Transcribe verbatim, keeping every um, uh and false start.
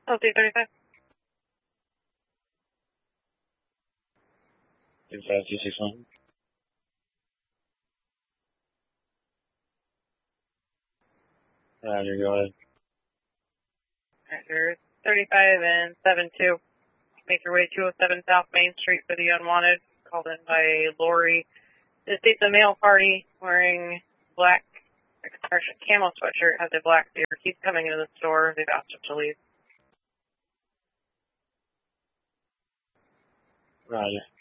L C thirty-five. two five two six one. Roger, go ahead. Roger. thirty-five and seven two. Make your way to two oh seven South Main Street for the unwanted. Called in by Lori. This is a male party wearing black camo sweatshirt, has a black beard. He's coming into the store. They've asked him to leave. Roger.